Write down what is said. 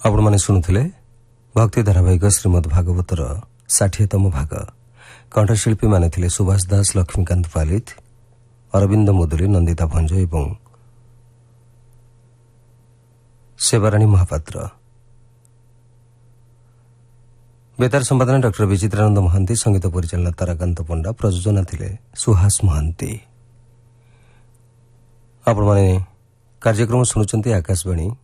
ଆପଣମାନେ ଶୁଣୁଥିଲେ ଭକ୍ତି ଧାରାବାହିକ ଶ୍ରୀମଦ୍ ଭାଗବତର 60ତମ ଭାଗ। କଣ୍ଠଶିଳ୍ପୀମାନେ ଥିଲେ ସୁଭାଷ ଦାସ, ଲକ୍ଷ୍ମୀକାନ୍ତ ପାଲିତ, ଅରବିନ୍ଦ ମୁଦୁଲି, ନନ୍ଦିତା ଭଞ୍ଜ ଏବଂ ସେବାରାଣୀ ମହାପାତ୍ର। ବେତାର ସମ୍ପାଦନା ଡକ୍ଟର ବିଚିତ୍ରାନନ୍ଦ ମହାନ୍ତି, ସଙ୍ଗୀତ ପରିଚାଳନା ତାରାକାନ୍ତ ପଣ୍ଡା, ପ୍ରଯୋଜନା ଥିଲେ ସୁହାସ ମହାନ୍ତି। ଆପଣମାନେ କାର୍ଯ୍ୟକ୍ରମ ଶୁଣୁଛନ୍ତି ଆକାଶବାଣୀ